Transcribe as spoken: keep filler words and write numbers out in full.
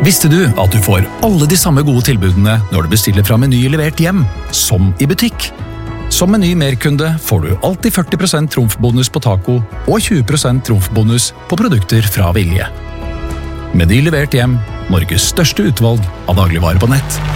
Visste du at du får alle de samme gode tilbudene når du bestiller fra Meny levert hjem, som i butikk? Som Meny Merkunde får du alltid førti prosent trumfbonus på taco og tjue prosent trumfbonus på produkter fra Vilje. Meny levert hjem, Norges største utvalg av dagligvarer på nett.